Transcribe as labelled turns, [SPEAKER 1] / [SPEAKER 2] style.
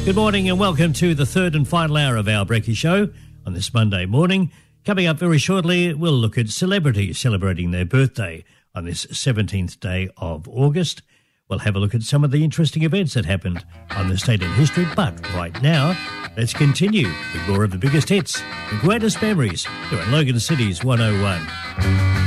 [SPEAKER 1] Good morning and welcome to the third and final hour of our Brekkie Show on this Monday morning. Coming up very shortly, we'll look at celebrities celebrating their birthday on this 17th day of August. We'll have a look at some of the interesting events that happened on this date in history. But right now, let's continue with more of the biggest hits, the greatest memories here at Logan City's 101.